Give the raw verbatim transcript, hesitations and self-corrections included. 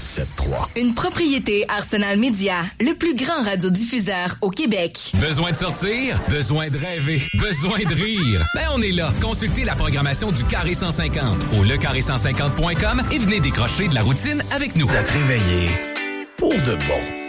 sept trois. Une propriété Arsenal Média, le plus grand radiodiffuseur au Québec. Besoin de sortir? Besoin de rêver? Besoin de rire? Ben, on est là. Consultez la programmation du Carré cent cinquante au le carré cent cinquante point com et venez décrocher de la routine avec nous. D'être réveillé pour de bon.